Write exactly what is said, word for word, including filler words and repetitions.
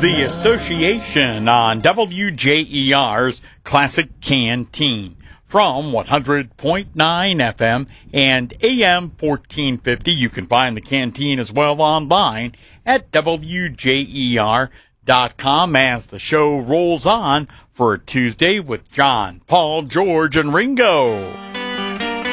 The Association on W J E R's Classic Canteen from one hundred point nine F M and A M fourteen fifty. You can find the Canteen as well online at W J E R dot com as the show rolls on for Tuesday with John, Paul, George, and Ringo.